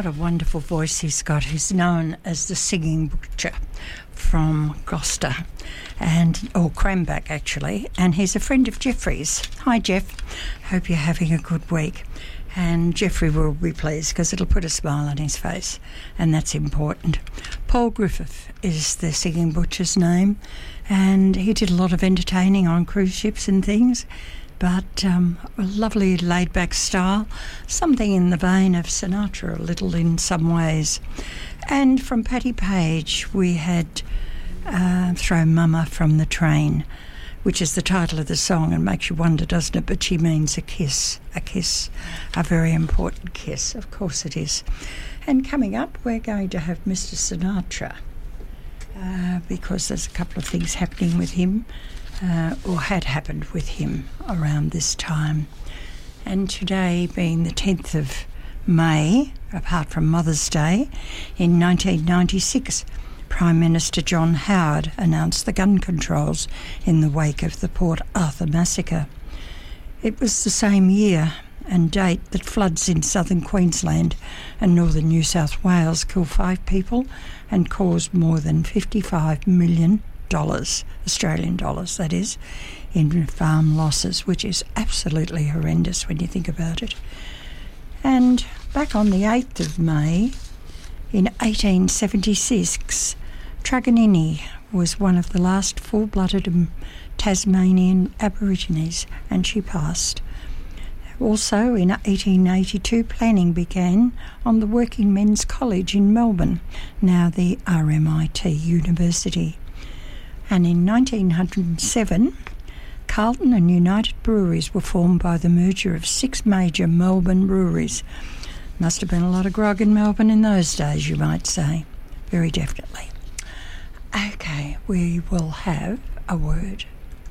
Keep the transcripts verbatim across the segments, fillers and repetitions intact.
what a wonderful voice he's got. He's known as the Singing Butcher from Gloucester, and or Cranbrook actually, and he's a friend of Jeffrey's. Hi Jeff, hope you're having a good week. And Jeffrey will be pleased because it'll put a smile on his face, and that's important. Paul Griffith is the Singing Butcher's name, and he did a lot of entertaining on cruise ships and things, but um, a lovely laid-back style, something in the vein of Sinatra a little in some ways. And from Patti Page we had uh, Throw Mama from the Train, which is the title of the song, and makes you wonder, doesn't it? But she means a kiss, a kiss, a very important kiss. Of course it is. And coming up, we're going to have Mister Sinatra, uh, because there's a couple of things happening with him, uh, or had happened with him around this time. And today being the tenth of May, apart from Mother's Day, in nineteen ninety-six, Prime Minister John Howard announced the gun controls in the wake of the Port Arthur massacre. It was the same year and date that floods in southern Queensland and northern New South Wales killed five people and caused more than fifty-five million dollars, Australian dollars that is, in farm losses, which is absolutely horrendous when you think about it. And back on the eighth of May, in eighteen seventy-six, Truganini was one of the last full-blooded Tasmanian Aborigines, and she passed. Also, in eighteen eighty-two, planning began on the Working Men's College in Melbourne, now the R M I T University. And in nineteen oh seven, Carlton and United Breweries were formed by the merger of six major Melbourne breweries. Must have been a lot of grog in Melbourne in those days, you might say. Very definitely. Okay, we will have a word.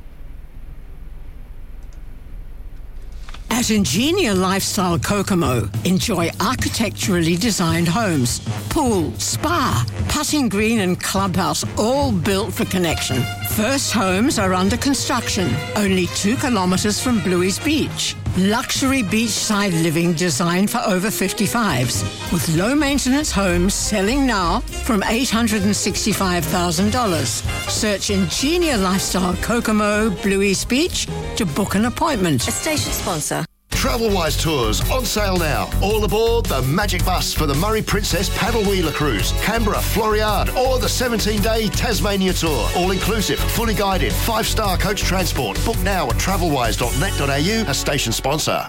At Ingenia Lifestyle Kokomo, enjoy architecturally designed homes, pool, spa, putting green and clubhouse, all built for connection. First homes are under construction, only two kilometres from Bluey's Beach. Luxury beachside living designed for over fifty-fives, with low-maintenance homes selling now from eight hundred sixty-five thousand dollars. Search Ingenia Lifestyle Kokomo, Bluey's Beach to book an appointment. A station sponsor. Travelwise Tours on sale now. All aboard the Magic Bus for the Murray Princess Paddle Wheeler Cruise, Canberra, Floriade, or the seventeen-day Tasmania Tour. All inclusive, fully guided, five-star coach transport. Book now at travelwise dot net dot a u, a station sponsor.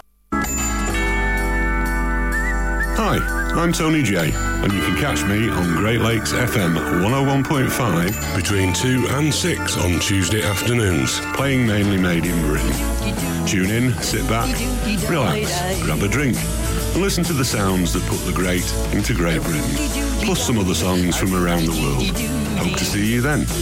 Hi, I'm Tony J, and you can catch me on Great Lakes F M one oh one point five between two and six on Tuesday afternoons, playing mainly made in Britain. Tune in, sit back, relax, grab a drink, and listen to the sounds that put the great into Great Britain, plus some other songs from around the world. Hope to see you then.